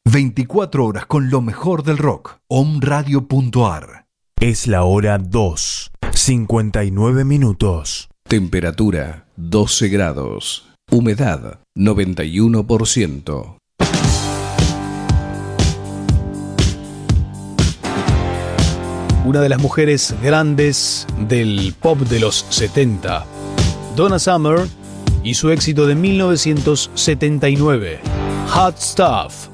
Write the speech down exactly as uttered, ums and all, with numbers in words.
veinticuatro horas con lo mejor del rock. Omradio punto ar. Es la hora dos, cincuenta y nueve minutos. Temperatura doce grados. Humedad noventa y uno por ciento. Una de las mujeres grandes del pop de los setenta, Donna Summer, y su éxito de mil novecientos setenta y nueve, Hot Stuff.